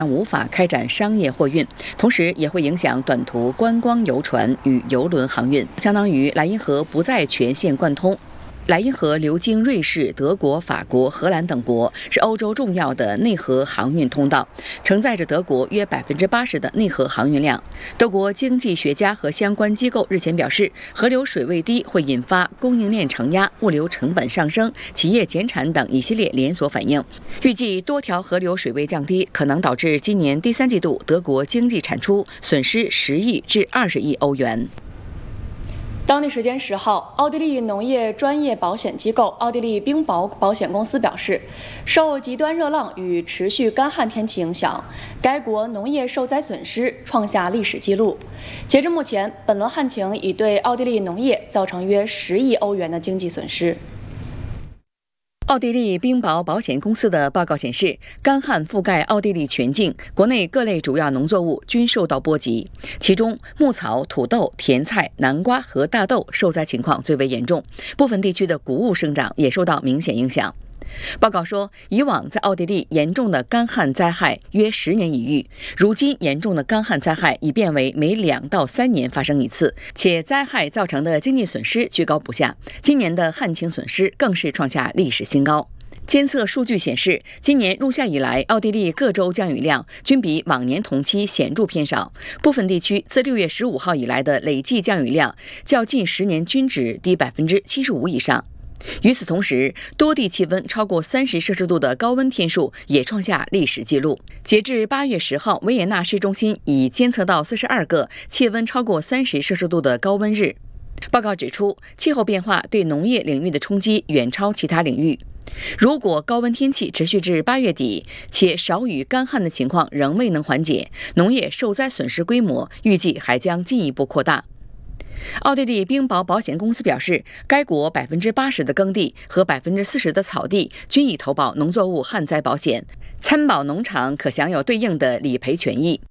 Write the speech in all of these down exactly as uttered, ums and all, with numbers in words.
无法开展商业货运，同时也会影响短途观光游船与邮轮航运，相当于莱茵河不再全线贯通。莱茵河流经瑞士、德国、法国、荷兰等国，是欧洲重要的内河航运通道，承载着德国约百分之八十的内河航运量。德国经济学家和相关机构日前表示，河流水位低会引发供应链承压、物流成本上升、企业减产等一系列连锁反应。预计多条河流水位降低，可能导致今年第三季度德国经济产出损失十亿至二十亿欧元。 当地时间十号，奥地利农业专业保险机构奥地利冰雹保险公司表示，受极端热浪与持续干旱天气影响，该国农业受灾损失创下历史纪录。截至目前，本轮旱情已对奥地利农业造成约十亿欧元的经济损失。 奥地利冰雹保险公司的报告显示，干旱覆盖奥地利全境，国内各类主要农作物均受到波及，其中牧草、土豆、甜菜、南瓜和大豆受灾情况最为严重，部分地区的谷物生长也受到明显影响。报告说，以往在奥地利严重的干旱灾害约十年一遇，如今严重的干旱灾害已变为每两到三年发生一次，且灾害造成的经济损失居高不下。今年的旱情损失更是创下历史新高。监测数据显示，今年入夏以来，奥地利各州降雨量均比往年同期显著偏少，部分地区自六月十五号以来的累计降雨量较近十年均值低百分之七十五以上。与此同时，多地气温超过三十摄氏度的高温天数也创下历史纪录。截至八月十号，维也纳市中心已监测到四十二个气温超过三十摄氏度的高温日。报告指出，气候变化对农业领域的冲击远超其他领域。如果高温天气持续至八月底，且少雨干旱的情况仍未能缓解，农业受灾损失规模预计还将进一步扩大。奥地利冰雹保险公司表示，该国百分之八十的耕地和百分之四十的草地均已投保农作物旱灾保险，参保农场可享有对应的理赔权益。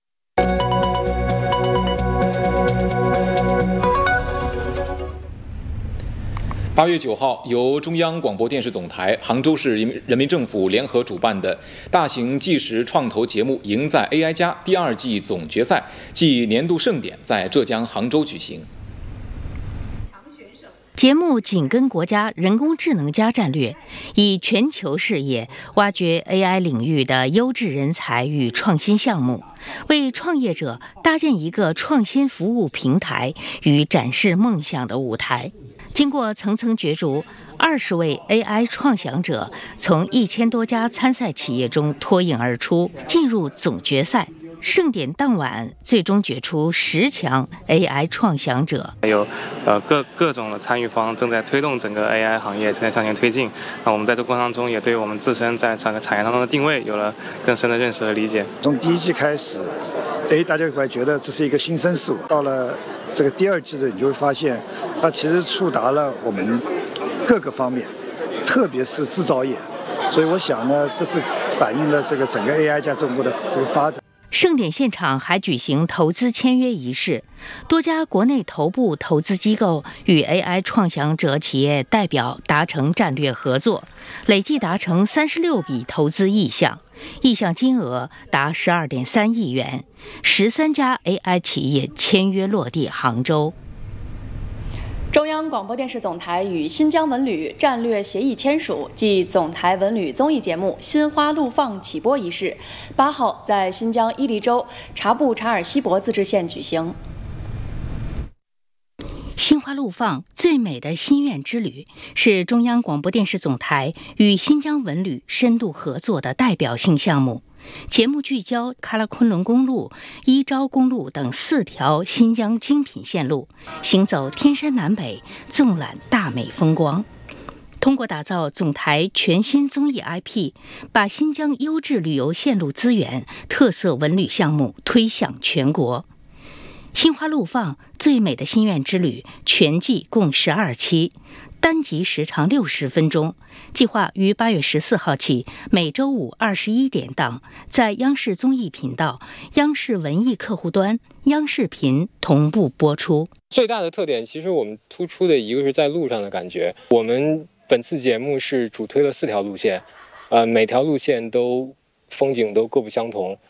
八月九号，由中央广播电视总台、杭州市人民政府联合主办的大型纪实创投节目《赢在 A I 加》第二季总决赛暨年度盛典在浙江杭州举行。 节目紧跟国家人工智能加战略，以全球视野挖掘 A I 领域的优质人才与创新项目，为创业者搭建一个创新服务平台与展示梦想的舞台。经过层层角逐，二十位 A I 创想者从一千多家参赛企业中脱颖而出，进入总决赛。盛典当晚，最终决出十强 A I 创想者。 还有呃各各种的参与方正在推动整个 A I 行业正在向前推进。那我们在这过程当中，也对我们自身在整个产业当中的定位有了更深的认识和理解。 从第一季开始，哎，大家会觉得这是一个新生事物。到了这个第二季的，你就会发现，它其实触达了我们各个方面，特别是制造业。所以我想呢，这是反映了这个整个 A I 加中国的这个发展。 盛典现场还举行投资签约仪式，多家国内头部投资机构与 A I 创想者企业代表达成战略合作，累计达成三十六笔投资意向，意向金额达十二点三亿元，十三家 A I 企业签约落地杭州。 中央广播电视总台与新疆文旅战略协议签署暨总台文旅综艺节目《心花怒放》起播仪式，八号在新疆伊犁州察布查尔锡博自治县举行。 心花怒放，最美的心愿之旅是中央广播电视总台与新疆文旅深度合作的代表性项目。节目聚焦喀拉昆仑公路、伊昭公路等四条新疆精品线路，行走天山南北，纵览大美风光。通过打造总台全新综艺 I P， 把新疆优质旅游线路资源、特色文旅项目推向全国。心花怒放，最美的心愿之旅全季共十二期，单集时长六十分钟，计划于八月十四号起，每周五二十一点档，在央视综艺频道、央视文艺客户端、央视频同步播出。 最大的特点，其实我们突出的一个是在路上的感觉。我们本次节目是主推了四条路线，呃，每条路线都风景都各不相同。